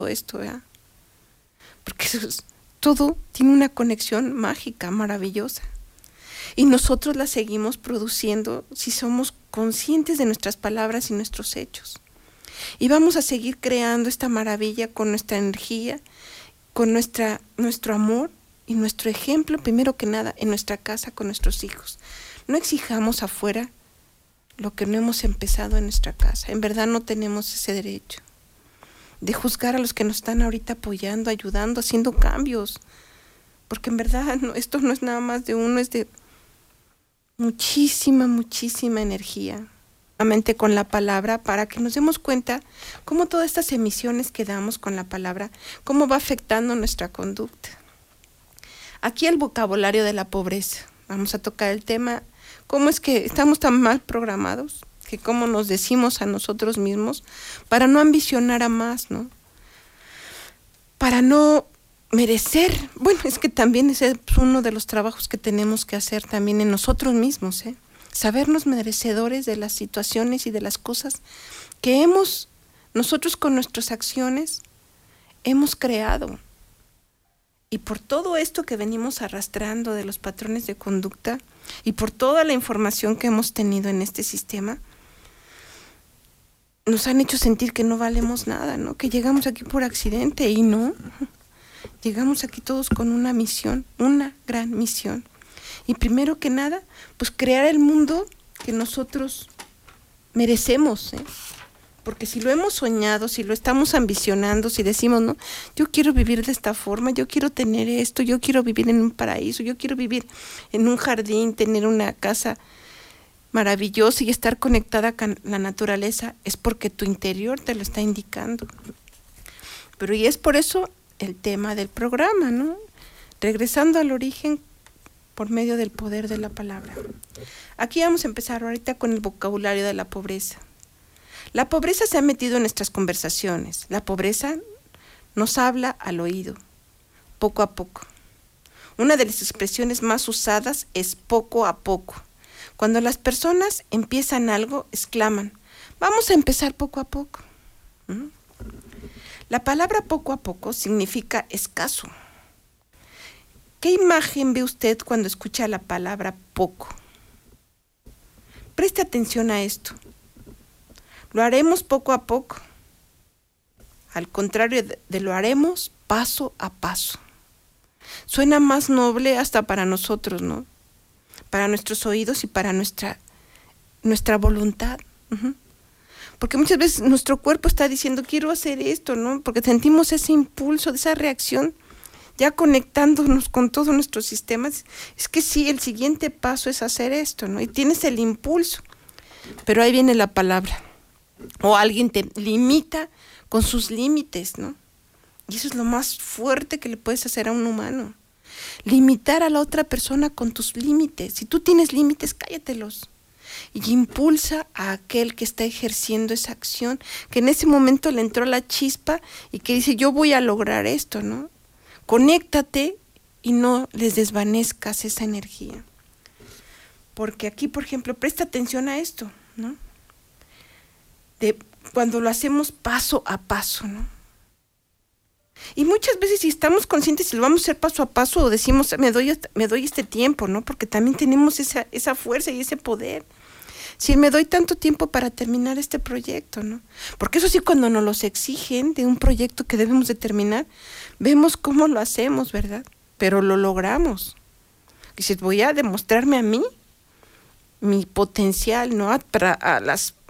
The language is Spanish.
esto, ¿verdad? Porque todo tiene una conexión mágica, maravillosa. Y nosotros la seguimos produciendo si somos conscientes de nuestras palabras y nuestros hechos. Y vamos a seguir creando esta maravilla con nuestra energía, con nuestro amor y nuestro ejemplo, primero que nada, en nuestra casa con nuestros hijos. No exijamos afuera lo que no hemos empezado en nuestra casa. En verdad no tenemos ese derecho de juzgar a los que nos están ahorita apoyando, ayudando, haciendo cambios. Porque en verdad esto no es nada más de uno, es de muchísima, muchísima energía. Mente con la palabra, para que nos demos cuenta cómo todas estas emisiones que damos con la palabra, cómo va afectando nuestra conducta. Aquí el vocabulario de la pobreza. Vamos a tocar el tema, cómo es que estamos tan mal programados, que cómo nos decimos a nosotros mismos, para no ambicionar a más, ¿no? Para no merecer. Bueno, es que también ese es uno de los trabajos que tenemos que hacer también en nosotros mismos, sabernos merecedores de las situaciones y de las cosas que nosotros con nuestras acciones hemos creado. Y por todo esto que venimos arrastrando de los patrones de conducta y por toda la información que hemos tenido en este sistema, nos han hecho sentir que no valemos nada, ¿no? Que llegamos aquí por accidente y no. Llegamos aquí todos con una misión, una gran misión. Y primero que nada, pues crear el mundo que nosotros merecemos, Porque si lo hemos soñado, si lo estamos ambicionando, si decimos, no, yo quiero vivir de esta forma, yo quiero tener esto, yo quiero vivir en un paraíso, yo quiero vivir en un jardín, tener una casa maravillosa y estar conectada con la naturaleza, es porque tu interior te lo está indicando. Pero y es por eso el tema del programa, ¿no? Regresando al origen por medio del poder de la palabra. Aquí vamos a empezar ahorita con el vocabulario de la pobreza. La pobreza se ha metido en nuestras conversaciones. La pobreza nos habla al oído, poco a poco. Una de las expresiones más usadas es poco a poco. Cuando las personas empiezan algo, exclaman, vamos a empezar poco a poco. La palabra poco a poco significa escaso. ¿Qué imagen ve usted cuando escucha la palabra poco? Preste atención a esto. Lo haremos poco a poco. Al contrario de lo haremos paso a paso. Suena más noble hasta para nosotros, ¿no? Para nuestros oídos y para nuestra voluntad. Porque muchas veces nuestro cuerpo está diciendo, quiero hacer esto, ¿no? Porque sentimos ese impulso, esa reacción, ya conectándonos con todos nuestros sistemas. Es que sí, el siguiente paso es hacer esto, ¿no? Y tienes el impulso. Pero ahí viene la palabra. O alguien te limita con sus límites, ¿no? Y eso es lo más fuerte que le puedes hacer a un humano. Limitar a la otra persona con tus límites. Si tú tienes límites, cállatelos. Y impulsa a aquel que está ejerciendo esa acción, que en ese momento le entró la chispa y que dice, yo voy a lograr esto, ¿no? Conéctate y no les desvanezcas esa energía. Porque aquí, por ejemplo, presta atención a esto, ¿no? De cuando lo hacemos paso a paso, ¿no? Y muchas veces si estamos conscientes si lo vamos a hacer paso a paso o decimos me doy este tiempo, ¿no? Porque también tenemos esa fuerza y ese poder. Si me doy tanto tiempo para terminar este proyecto, ¿no? Porque eso sí, cuando nos los exigen de un proyecto que debemos de terminar, vemos cómo lo hacemos, ¿verdad? Pero lo logramos. Y si voy a demostrarme a mí mi potencial, ¿no? A las